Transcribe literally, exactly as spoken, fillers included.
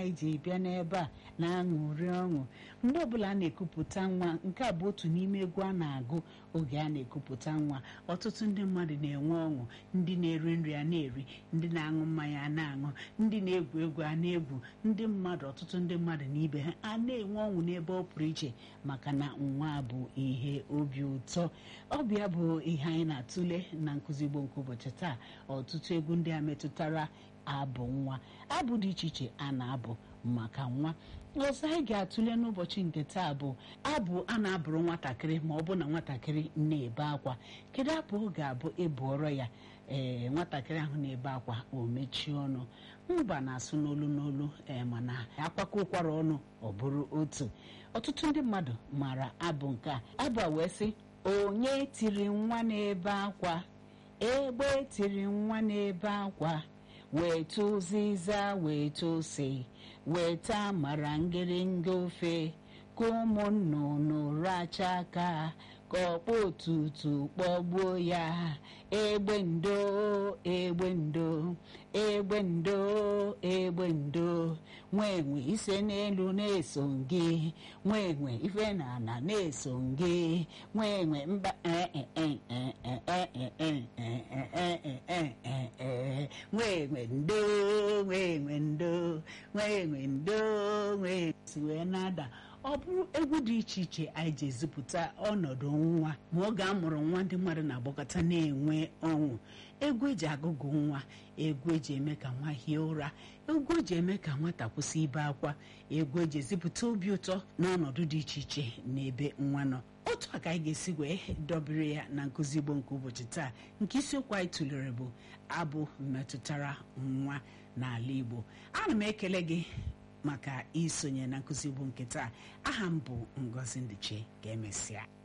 anyị ji bịa n'ebe a na-aṅụrị ọṅụ mgbe ọbụla a na-ekupụta nwa. Nke a bụ otu n'ime egwu a na-agụ oge a na-ekupụta nwa. Ọtụtụ ndị mmadụ na-enwe ọṅụ, ndị na-eri nri a na-eri, ndị na-aṅụ mmanya a na-aṅụ, ndị na-egwu egwu a na-egwu, ndị mmadụ ọtụtụ ndị mmadụ na ibe ha a na-enwe ọṅụ n'ebe ọ pụrụ iche maka na nwa bụ ihe obi ụtọ. Ọ bụ ya bụ ihe anyị na-atụle na nkụzi Igbo nke ụbọchị taa. Ọtụtụ egwu ndị a metụtara abụ nwa, abụ dị iche iche a na-abụ maka nwa. Ọzọ anyị ga-atụle n'ụbọchị nke taa bụ abụ a na-abụrụ nwatakịrị ma ọ bụ na nwatakịrị na-ebe akwa. Kedu abụ ọ ga-abụ ịbụọrọ ya ee nwatakịrị ahụ na-ebe akwa o mechie ọnụ? Mba na-asụ n'olu n'olu ee mana akwakọ ụkwara ọnụ ọ bụrụ otu. Ọtụtụ ndị mmadụ maara abụ nke a. Abụ a wee sị, onye tiri nwa na-ebe akwa, egbe tiri nwa na-ebe akwa, weta ụzịza weta ose, weta mara ngịrịnga ofe, ka ụmụ nnụnụ racha aka, ka ọkpọ otutu kpọgbuo ya. Egbe ndo egbe ndo egbe ndo egbe ndo, nwa enwe ise n'elu na-eso gị, nwa enwe ife n'ala na-eso gị, nwa enwe mba nwa enwe ndo nwa enwe ndo nwa enwe ndo nwa si wee na-ada. Ọ bụrụ egwu dị iche iche anyị ji ezipụta ọnọdụ nwa ma oge a mụrụ nwa. Ndị mmadụ na-agbakọta na-enwe ọṅụ. Egwu eji agụgụ nwa, egwu eji eme ka nwa hie ụra, egwu eji eme ka nwata kwụsị ibe akwa, egwu eji ezipụta obi ụtọ n'ọnọdụ dị iche iche n'ebe nwa nọ. Otu a ka anyị ga-esi wee dobere ya na nkụzi Igbo nke ụbọchị taa. Nke isiokwu anyị tụlere bụ abụ metụtara nwa n'ala Igbo. Ana m ekele gị maka isonye na nkụzi Igbo nke taa. Aha m bụ Ngozi Ndiche. Ga emesịa.